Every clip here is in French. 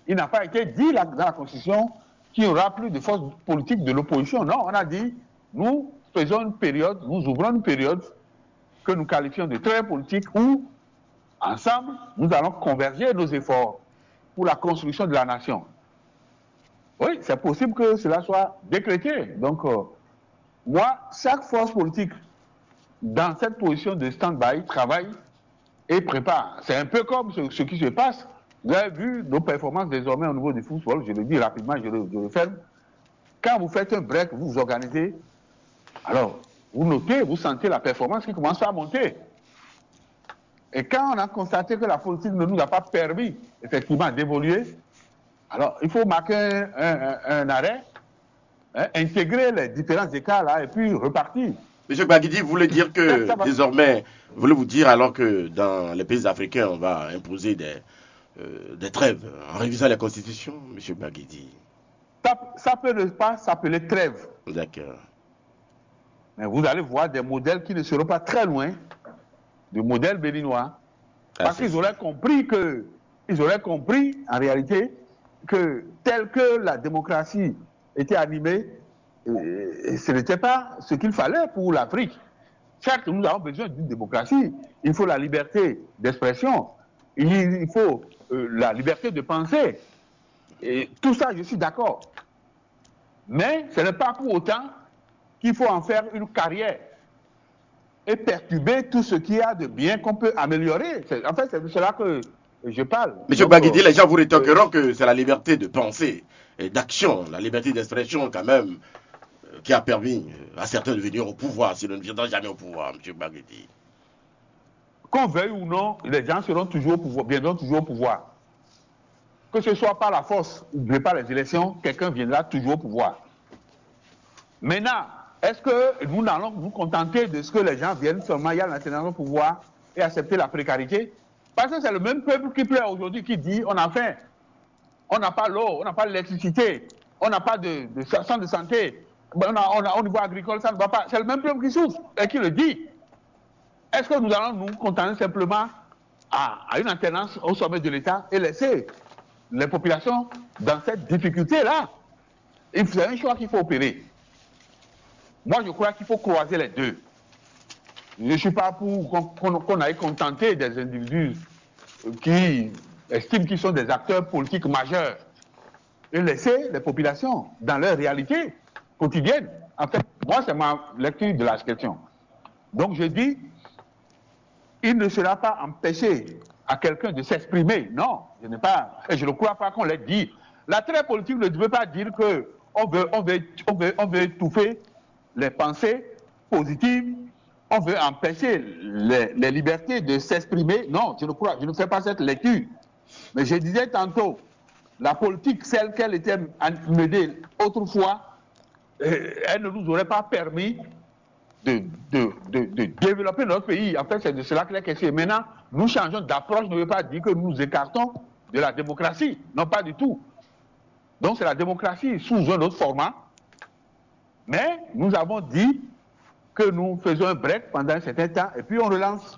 Il n'a pas été dit dans la Constitution qu'il n'y aura plus de force politique de l'opposition. Non, on a dit, nous faisons une période, nous ouvrons une période que nous qualifions de très politique où, ensemble, nous allons converger nos efforts pour la construction de la nation. Oui, c'est possible que cela soit décrété. Donc, moi, chaque force politique dans cette position de stand-by travaille et prépare. C'est un peu comme ce qui se passe. Vous avez vu nos performances désormais au niveau du football, je le dis rapidement, je le ferme. Quand vous faites un break, vous vous organisez, alors vous notez, vous sentez la performance qui commence à monter. Et quand on a constaté que la politique ne nous a pas permis effectivement d'évoluer, alors il faut marquer un arrêt, intégrer les différents écarts là et puis repartir. Monsieur Baguidi, vous voulez dire que désormais, voulez-vous dire alors que dans les pays africains, on va imposer des trêves en révisant la Constitution, monsieur Baguidi? Ça peut ne pas s'appeler trêve. D'accord. Mais vous allez voir des modèles qui ne seront pas très loin du modèle béninois. Parce qu'ils auraient compris en réalité que tel que la démocratie était animée, ce n'était pas ce qu'il fallait pour l'Afrique. Certes, nous avons besoin d'une démocratie. Il faut la liberté d'expression. Il faut la liberté de penser. Et tout ça, je suis d'accord. Mais ce n'est pas pour autant qu'il faut en faire une carrière et perturber tout ce qu'il y a de bien qu'on peut améliorer. En fait, c'est de cela que je parle. Monsieur Baguidi, les gens vous rétorqueront que c'est la liberté de penser et d'action, la liberté d'expression quand même, qui a permis à certains de venir au pouvoir, sinon ne viendront jamais au pouvoir, monsieur Baguidi. Qu'on veuille ou non, les gens seront toujours au pouvoir, viendront toujours au pouvoir. Que ce soit par la force ou par les élections, quelqu'un viendra toujours au pouvoir. Maintenant, est-ce que nous allons nous contenter de ce que les gens viennent seulement y aller au pouvoir et accepter la précarité? Parce que c'est le même peuple qui pleure aujourd'hui, qui dit on a faim, on n'a pas l'eau, on n'a pas l'électricité, on n'a pas de centre de santé, au niveau agricole, ça ne va pas. C'est le même peuple qui souffre et qui le dit. Est-ce que nous allons nous contenter simplement à une alternance au sommet de l'État et laisser les populations dans cette difficulté-là? C'est un choix qu'il faut opérer. Moi, je crois qu'il faut croiser les deux. Je ne suis pas pour qu'on aille contenter des individus qui estiment qu'ils sont des acteurs politiques majeurs et laisser les populations dans leur réalité quotidienne. En fait, moi, c'est ma lecture de la question. Donc, je dis, il ne sera pas empêché à quelqu'un de s'exprimer. Non, je n'ai pas, et je ne crois pas qu'on l'ait dit. La traite politique ne veut pas dire qu'on veut étouffer les pensées positives, on veut empêcher les libertés de s'exprimer. Non, je ne fais pas cette lecture. Mais je disais tantôt, la politique, celle qu'elle était menée autrefois, elle ne nous aurait pas permis de développer notre pays. En fait, c'est de cela que la question est. Maintenant, nous changeons d'approche, ne veut pas dire que nous nous écartons de la démocratie. Non, pas du tout. Donc, c'est la démocratie sous un autre format. Mais nous avons dit que nous faisons un break pendant un certain temps et puis on relance.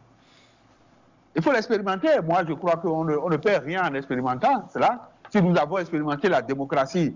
Il faut l'expérimenter. Moi, je crois qu'on ne perd rien en expérimentant cela. Si nous avons expérimenté la démocratie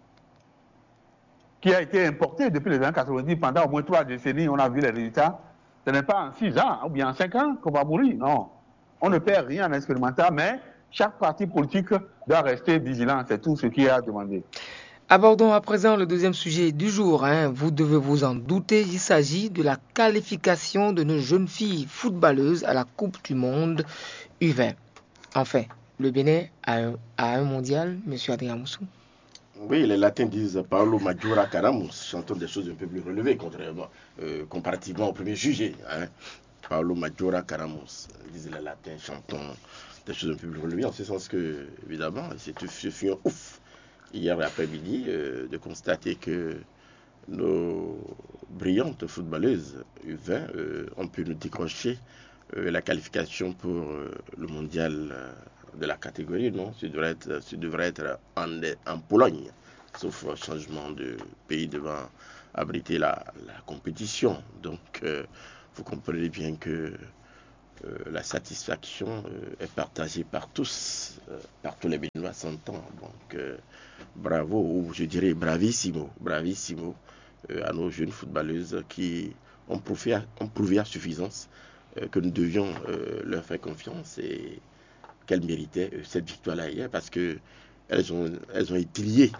qui a été importée depuis les années 90, pendant au moins 3 décennies, on a vu les résultats. Ce n'est pas en 6 ans ou bien en 5 ans qu'on va mourir. Non. On ne perd rien en expérimentant, mais chaque parti politique doit rester vigilant. C'est tout ce qu'il y a à demander. Abordons à présent le deuxième sujet du jour. Vous devez vous en douter, il s'agit de la qualification de nos jeunes filles footballeuses à la Coupe du Monde U20. Enfin, le Bénin a un mondial, M. Adrien Moussou. Oui, les latins disent Paolo Maggiora Caramus, chantons des choses un peu plus relevées, comparativement au premier sujet. Paolo Maggiora Caramus, disent les latins, chantons des choses un peu plus relevées, en ce sens que, évidemment, ce fut un ouf hier après-midi de constater que nos brillantes footballeuses U20 ont pu nous décrocher la qualification pour le mondial de la catégorie. Non, ce devrait être en Pologne, sauf changement de pays devant abriter la compétition. Donc, vous comprenez bien que la satisfaction est partagée par tous les Béninois s'entend. Donc, bravo, ou je dirais bravissimo à nos jeunes footballeuses qui ont prouvé à suffisance que nous devions leur faire confiance et qu'elles méritaient cette victoire-là hier parce que elles ont étrié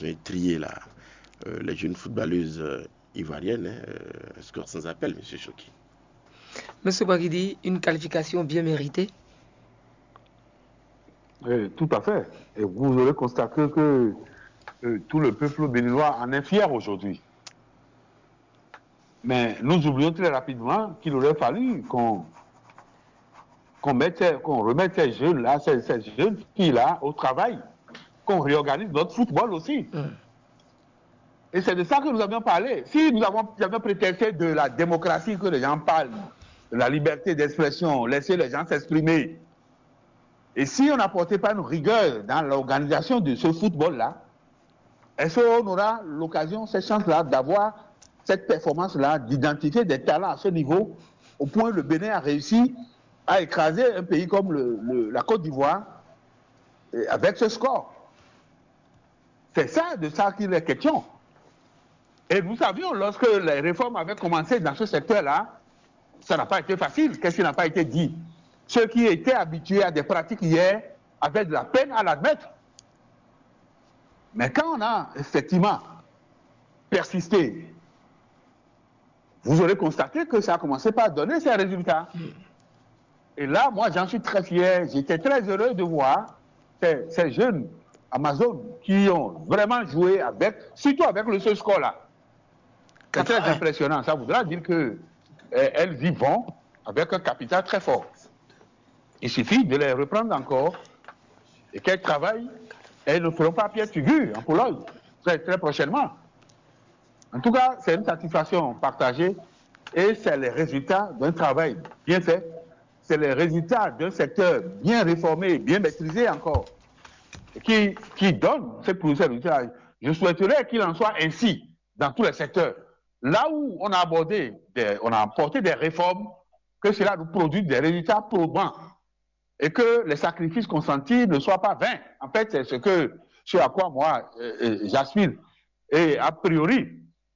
les jeunes footballeuses ivoiriennes, score sans appel, M. Choki. Monsieur Baguidi, une qualification bien méritée? Tout à fait. Et vous aurez constaté que tout le peuple béninois en est fier aujourd'hui. Mais nous oublions très rapidement qu'il aurait fallu qu'on remette ces jeunes-là, ces jeunes filles-là au travail, qu'on réorganise notre football aussi. Et c'est de ça que nous avions parlé. Si nous avions prétexté de la démocratie que les gens parlent, de la liberté d'expression, laisser les gens s'exprimer, et si on n'apportait pas une rigueur dans l'organisation de ce football-là, est-ce qu'on aura l'occasion, cette chance-là, d'avoir cette performance-là, d'identifier des talents à ce niveau, au point où le Bénin a réussi à écraser un pays comme la Côte d'Ivoire avec ce score. C'est ça, de ça qu'il est question. Et nous savions, lorsque les réformes avaient commencé dans ce secteur-là, ça n'a pas été facile. Qu'est-ce qui n'a pas été dit? Ceux qui étaient habitués à des pratiques hier avaient de la peine à l'admettre. Mais quand on a effectivement persisté, vous aurez constaté que ça a commencé par donner ses résultats. Et là, moi, j'en suis très fier. J'étais très heureux de voir ces jeunes Amazon qui ont vraiment joué surtout avec le seul score-là. C'est très impressionnant. Ça voudra dire qu'elles y vont avec un capital très fort. Il suffit de les reprendre encore et qu'elles travaillent. Elles ne feront pas pièce figure en Pologne très, très prochainement. En tout cas, c'est une satisfaction partagée et c'est les résultats d'un travail bien fait. C'est les résultats d'un secteur bien réformé, bien maîtrisé encore, qui donne ces résultats. Je souhaiterais qu'il en soit ainsi dans tous les secteurs. Là où on a apporté des réformes, que cela nous produise des résultats probants et que les sacrifices consentis ne soient pas vains. En fait, c'est ce à quoi moi j'aspire. Et a priori,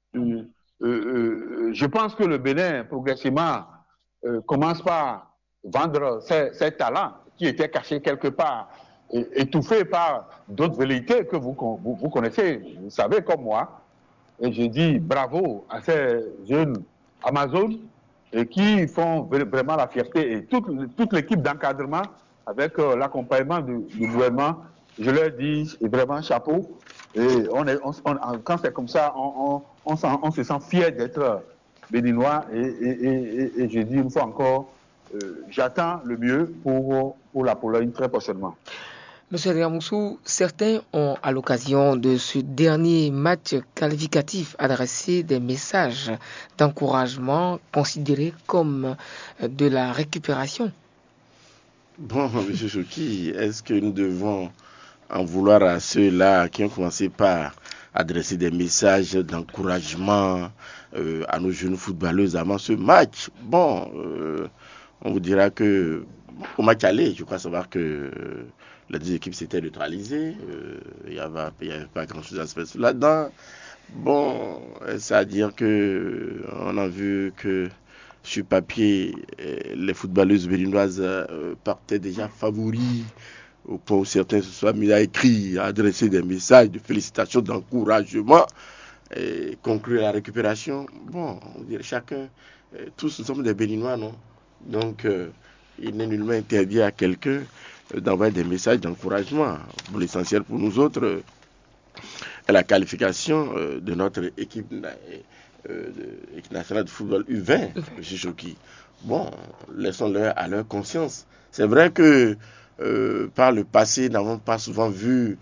je pense que le Bénin, progressivement, commence par vendre ses talents qui étaient cachés quelque part, étouffés par d'autres velléités que vous connaissez, vous savez comme moi. Et je dis bravo à ces jeunes Amazones qui font vraiment la fierté. Et toute l'équipe d'encadrement, avec l'accompagnement du gouvernement, je leur dis vraiment chapeau. Et quand c'est comme ça, on se sent fier d'être béninois. Et je dis une fois encore, j'attends le mieux pour la Pologne très prochainement. Monsieur Adriamoussou, certains ont, à l'occasion de ce dernier match qualificatif, adressé des messages d'encouragement considérés comme de la récupération. Bon, M. Choki, est-ce que nous devons en vouloir à ceux-là qui ont commencé par adresser des messages d'encouragement à nos jeunes footballeuses avant ce match? Bon, on vous dira que au match aller, je crois savoir que les deux équipes s'étaient neutralisées. Il n'y avait pas grand-chose à se faire là-dedans. Bon, c'est-à-dire qu'on a vu que sur papier, les footballeuses béninoises partaient déjà favoris, au point où certains se sont mis à écrire, à adresser des messages de félicitations, d'encouragement, et conclure la récupération. Bon, on dirait chacun, tous nous sommes des Béninois, non? Donc, il n'est nullement interdit à quelqu'un d'envoyer des messages d'encouragement. Pour l'essentiel, pour nous autres, la qualification de notre équipe nationale de football U20, M. Choki. Bon, laissons-leur à leur conscience. C'est vrai que par le passé, nous n'avons pas souvent vu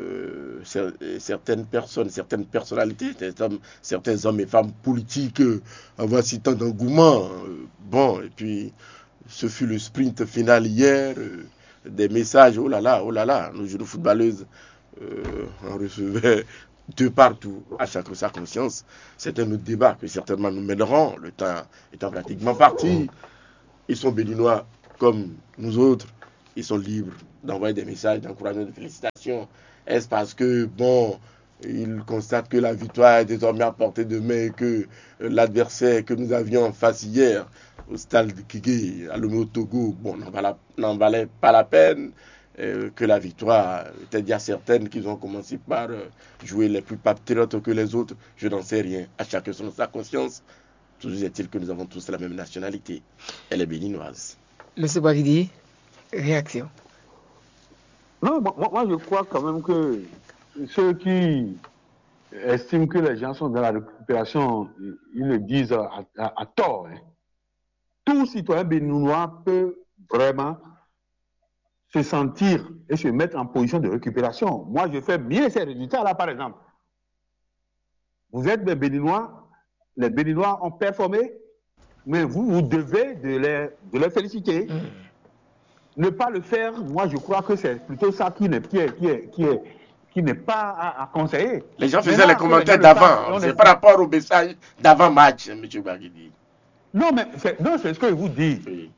certaines personnes, certaines personnalités, certains hommes et femmes politiques avoir si tant d'engouement. Bon, et puis ce fut le sprint final hier, des messages, oh là là, nos jeunes footballeuses on recevait de partout, à chacun sa conscience. C'est un autre débat que certainement nous mènerons, le temps étant pratiquement parti. ils sont béninois comme nous autres, ils sont libres d'envoyer des messages d'encouragement, de félicitations. Est-ce parce que, ils constatent que la victoire est désormais à portée de main et que l'adversaire que nous avions en face hier, au stade de Kigé, à Lomé au Togo, n'en valait pas la peine, que la victoire était déjà certaine, qu'ils ont commencé par jouer les plus patriotes que les autres. Je n'en sais rien. À chacun selon sa conscience. Toujours est-il que nous avons tous la même nationalité. Elle est béninoise. Monsieur Bagidi, réaction. Non, moi je crois quand même que ceux qui estiment que les gens sont dans la récupération, ils le disent à tort. Hein. Tout citoyen béninois peut vraiment se sentir et se mettre en position de récupération. Moi, je fais mieux ces résultats-là, par exemple. Vous êtes des Béninois, les Béninois ont performé, mais vous devez de les féliciter. Ne pas le faire, moi, je crois que c'est plutôt ça qui n'est pas à conseiller. Les gens faisaient les commentaires d'avant. C'est par rapport au message d'avant-match, M. Bagidi. Non, mais c'est ce que je vous dis. Oui.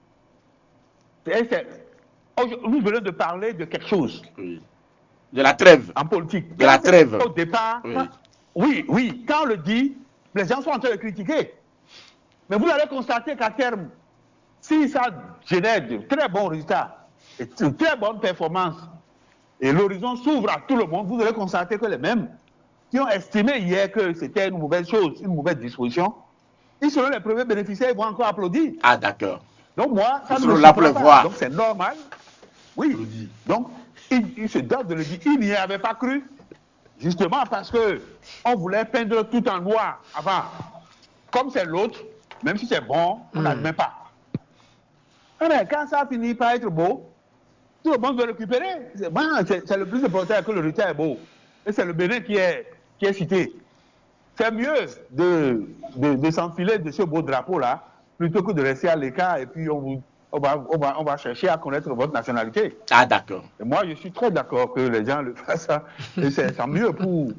Nous venons de parler de quelque chose. Oui. De la trêve. En politique. De la trêve. Au départ, oui. Quand on le dit, les gens sont en train de critiquer. Mais vous allez constater qu'à terme, si ça génère de très bons résultats et de très bonnes performances, et l'horizon s'ouvre à tout le monde, vous allez constater que les mêmes qui ont estimé hier que c'était une mauvaise chose, une mauvaise disposition, ils seront les premiers bénéficiaires, ils vont encore applaudir. Ah, d'accord. Donc moi, ça ne me surprend pas. Donc c'est normal. Oui. Donc, il se doit de le dire. Il n'y avait pas cru. Justement parce qu'on voulait peindre tout en noir avant. Comme c'est l'autre, même si c'est bon, on n'admet pas. Mais quand ça finit par être beau, tout le monde veut récupérer. C'est le plus important que le résultat est beau. Et c'est le Bénin qui est cité. C'est mieux de s'enfiler de ce beau drapeau-là plutôt que de rester à l'écart et puis on va chercher à connaître votre nationalité. Ah, d'accord. Et moi, je suis très d'accord que les gens le fassent. Et c'est mieux pour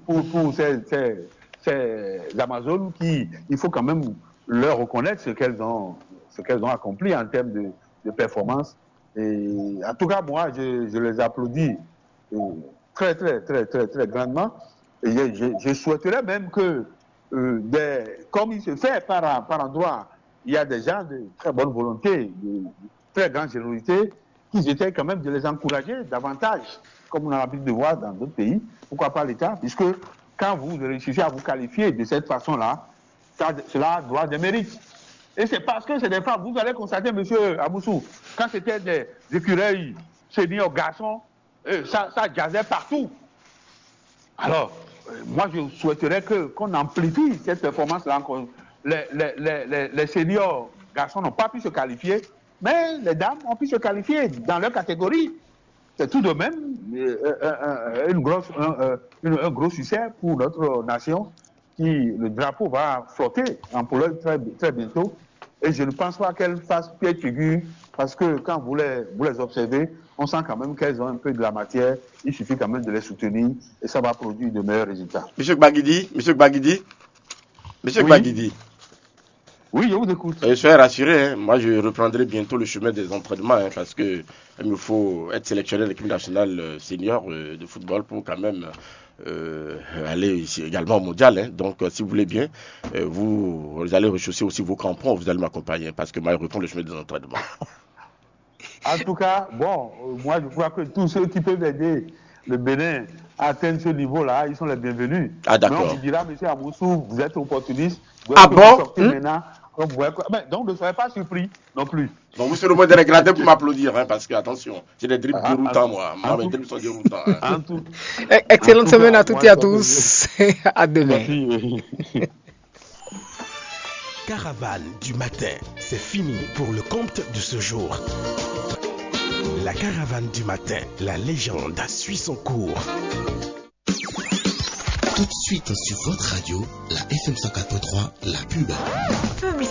ces Amazones qui, il faut quand même leur reconnaître ce qu'elles ont accompli en termes de performance. Et en tout cas, moi, je les applaudis très, très, très, très, très grandement. Et je souhaiterais même que, comme il se fait par endroit, il y a des gens de très bonne volonté, de très grande générosité, qui étaient quand même de les encourager davantage, comme on a l'habitude de voir dans d'autres pays. Pourquoi pas l'État? Puisque quand vous réussissez à vous qualifier de cette façon-là, cela doit des mérites. Et c'est parce que c'est des femmes. Vous allez constater, M. Amoussou, quand c'était des écureuils seniors garçons, ça jazzait partout. Alors, moi, je souhaiterais qu'on amplifie cette performance-là encore. Les seniors garçons n'ont pas pu se qualifier, mais les dames ont pu se qualifier dans leur catégorie. C'est tout de même un gros succès pour notre nation. Le drapeau va flotter en Pologne très, très bientôt. Et je ne pense pas qu'elles fassent pied de figure, parce que quand vous les observez, on sent quand même qu'elles ont un peu de la matière. Il suffit quand même de les soutenir et ça va produire de meilleurs résultats. Monsieur Bagidi. Oui, je vous écoute. Soyez rassurés, moi je reprendrai bientôt le chemin des entraînements, parce que il me faut être sélectionné à l'équipe nationale senior de football pour quand même aller ici également au mondial. Donc si vous voulez bien, vous allez rechausser aussi vos crampons, vous allez m'accompagner, parce que moi je reprends le chemin des entraînements. En tout cas, moi je crois que tous ceux qui peuvent aider le Bénin à atteindre ce niveau-là, ils sont les bienvenus. Ah, d'accord. Mais on vous dira, M. Amoussou, vous êtes opportuniste. Ah bon? Donc ne soyez pas surpris non plus. Donc vous serez au moins des gradins pour m'applaudir, parce que attention, j'ai des dribbles déroutants, moi. Mes dribbles sont déroutants. Excellente semaine à toutes et à tous. À demain. Caravane du matin, c'est fini pour le compte de ce jour. La caravane du matin, la légende suit son cours. Tout de suite sur votre radio, la FM 104.3, la pub.